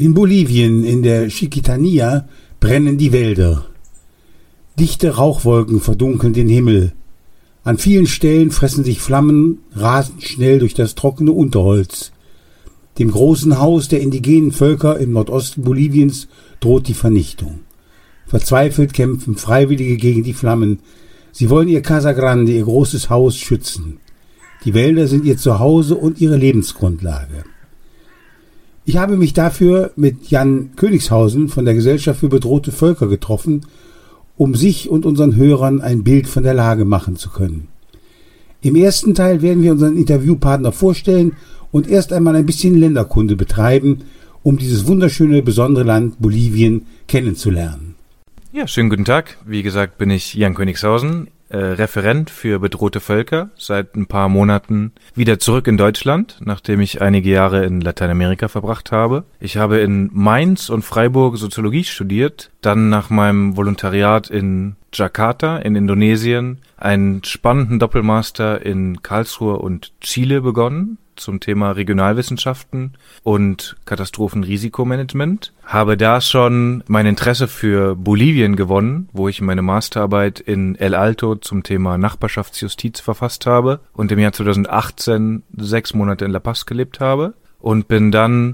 In Bolivien, in der Chiquitania, brennen die Wälder. Dichte Rauchwolken verdunkeln den Himmel. An vielen Stellen fressen sich Flammen rasend schnell durch das trockene Unterholz. Dem großen Haus der indigenen Völker im Nordosten Boliviens droht die Vernichtung. Verzweifelt kämpfen Freiwillige gegen die Flammen. Sie wollen ihr Casa Grande, ihr großes Haus, schützen. Die Wälder sind ihr Zuhause und ihre Lebensgrundlage. Ich habe mich dafür mit Jan Königshausen von der Gesellschaft für bedrohte Völker getroffen, um sich und unseren Hörern ein Bild von der Lage machen zu können. Im ersten Teil werden wir unseren Interviewpartner vorstellen und erst einmal ein bisschen Länderkunde betreiben, um dieses wunderschöne, besondere Land Bolivien kennenzulernen. Ja, schönen guten Tag. Wie gesagt, bin ich Jan Königshausen, Referent für bedrohte Völker, seit ein paar Monaten wieder zurück in Deutschland, nachdem ich einige Jahre in Lateinamerika verbracht habe. Ich habe in Mainz und Freiburg Soziologie studiert, dann nach meinem Volontariat in Jakarta in Indonesien einen spannenden Doppelmaster in Karlsruhe und Chile begonnen zum Thema Regionalwissenschaften und Katastrophenrisikomanagement. Habe da schon mein Interesse für Bolivien gewonnen, wo ich meine Masterarbeit in El Alto zum Thema Nachbarschaftsjustiz verfasst habe und im Jahr 2018 6 Monate in La Paz gelebt habe und bin dann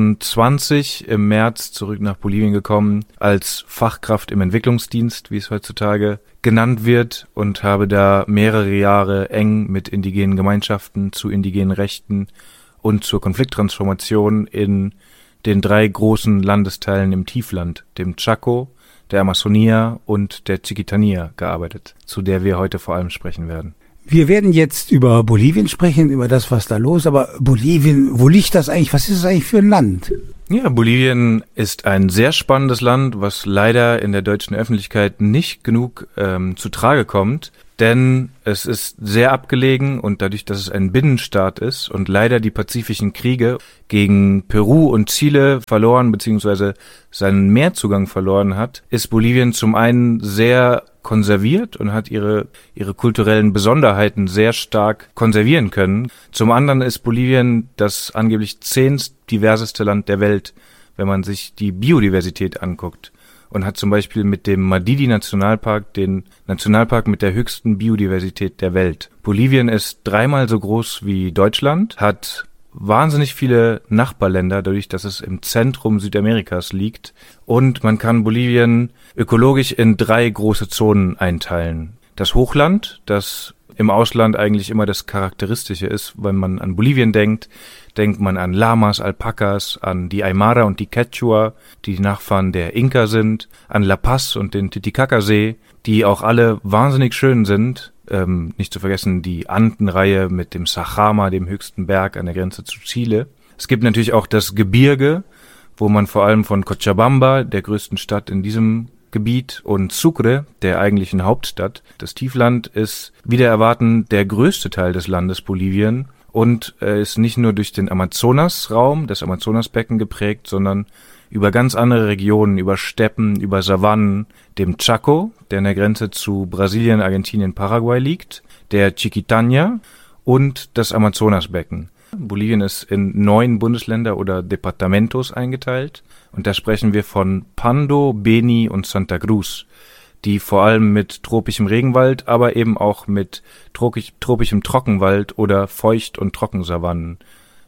2020 im März zurück nach Bolivien gekommen als Fachkraft im Entwicklungsdienst, wie es heutzutage genannt wird, und habe da mehrere Jahre eng mit indigenen Gemeinschaften zu indigenen Rechten und zur Konflikttransformation in den 3 großen Landesteilen im Tiefland, dem Chaco, der Amazonia und der Chiquitania gearbeitet, zu der wir heute vor allem sprechen werden. Wir werden jetzt über Bolivien sprechen, über das, was da los ist. Aber Bolivien, wo liegt das eigentlich? Was ist das eigentlich für ein Land? Ja, Bolivien ist ein sehr spannendes Land, was leider in der deutschen Öffentlichkeit nicht genug zu Trage kommt. Denn es ist sehr abgelegen und dadurch, dass es ein Binnenstaat ist und leider die pazifischen Kriege gegen Peru und Chile verloren bzw. seinen Meerzugang verloren hat, ist Bolivien zum einen sehr konserviert und hat ihre kulturellen Besonderheiten sehr stark konservieren können. Zum anderen ist Bolivien das angeblich 10. diverseste Land der Welt, wenn man sich die Biodiversität anguckt. Und hat zum Beispiel mit dem Madidi-Nationalpark den Nationalpark mit der höchsten Biodiversität der Welt. Bolivien ist 3-mal so groß wie Deutschland, hat wahnsinnig viele Nachbarländer, dadurch, dass es im Zentrum Südamerikas liegt. Und man kann Bolivien ökologisch in 3 große Zonen einteilen. Das Hochland, das im Ausland eigentlich immer das Charakteristische ist, wenn man an Bolivien denkt man an Lamas, Alpakas, an die Aymara und die Quechua, die Nachfahren der Inka sind, an La Paz und den Titicaca-See, die auch alle wahnsinnig schön sind. Nicht zu vergessen die Andenreihe mit dem Sajama, dem höchsten Berg an der Grenze zu Chile. Es gibt natürlich auch das Gebirge, wo man vor allem von Cochabamba, der größten Stadt in diesem Gebiet, und Sucre, der eigentlichen Hauptstadt. Das Tiefland ist wider Erwarten der größte Teil des Landes Bolivien und ist nicht nur durch den Amazonasraum, das Amazonasbecken geprägt, sondern über ganz andere Regionen, über Steppen, über Savannen, dem Chaco, der an der Grenze zu Brasilien, Argentinien, Paraguay liegt, der Chiquitania und das Amazonasbecken. Bolivien ist in 9 Bundesländer oder Departamentos eingeteilt und da sprechen wir von Pando, Beni und Santa Cruz, die vor allem mit tropischem Regenwald, aber eben auch mit tropischem Trockenwald oder Feucht- und Trockensavannen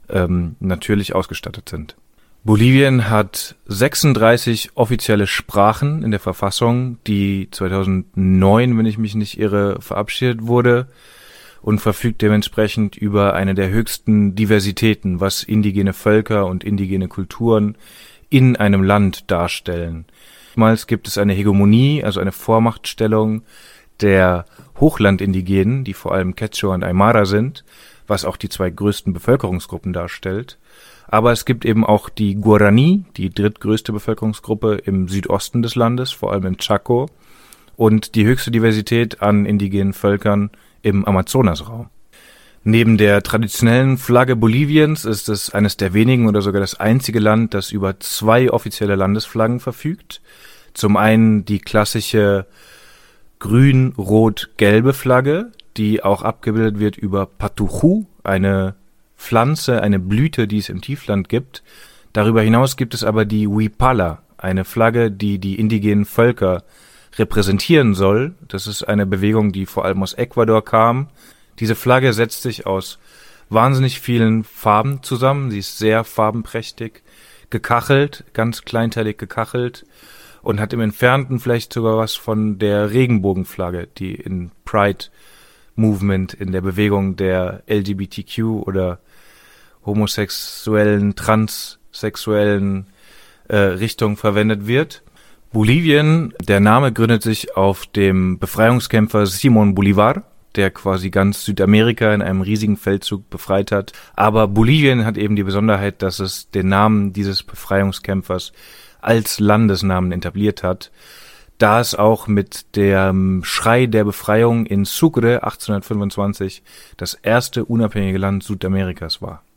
natürlich ausgestattet sind. Bolivien hat 36 offizielle Sprachen in der Verfassung, die 2009, wenn ich mich nicht irre, verabschiedet wurde und verfügt dementsprechend über eine der höchsten Diversitäten, was indigene Völker und indigene Kulturen in einem Land darstellen. Oftmals gibt es eine Hegemonie, also eine Vormachtstellung der Hochlandindigenen, die vor allem Quechua und Aymara sind, was auch die 2 größten Bevölkerungsgruppen darstellt. Aber es gibt eben auch die Guarani, die drittgrößte Bevölkerungsgruppe im Südosten des Landes, vor allem im Chaco, und die höchste Diversität an indigenen Völkern im Amazonasraum. Neben der traditionellen Flagge Boliviens ist es eines der wenigen oder sogar das einzige Land, das über 2 offizielle Landesflaggen verfügt. Zum einen die klassische grün-rot-gelbe Flagge, die auch abgebildet wird über Patujú, eine Pflanze, eine Blüte, die es im Tiefland gibt, Darüber hinaus gibt es aber die Huipala, eine Flagge, die die indigenen Völker repräsentieren soll. Das ist eine Bewegung, die vor allem aus Ecuador kam. Diese Flagge setzt sich aus wahnsinnig vielen Farben zusammen. Sie ist sehr farbenprächtig, gekachelt, ganz kleinteilig gekachelt und hat im Entfernten vielleicht sogar was von der Regenbogenflagge, die in Pride Movement, in der Bewegung der LGBTQ oder homosexuellen, transsexuellen Richtung verwendet wird. Bolivien, der Name gründet sich auf dem Befreiungskämpfer Simón Bolívar, der quasi ganz Südamerika in einem riesigen Feldzug befreit hat. Aber Bolivien hat eben die Besonderheit, dass es den Namen dieses Befreiungskämpfers als Landesnamen etabliert hat, da es auch mit dem Schrei der Befreiung in Sucre 1825 das erste unabhängige Land Südamerikas war.